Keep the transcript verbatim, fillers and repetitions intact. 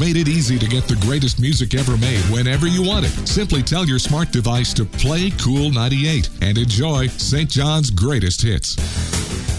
made it easy to get the greatest music ever made whenever you want it. Simply tell your smart device to play Cool ninety-eight and enjoy Saint John's greatest hits.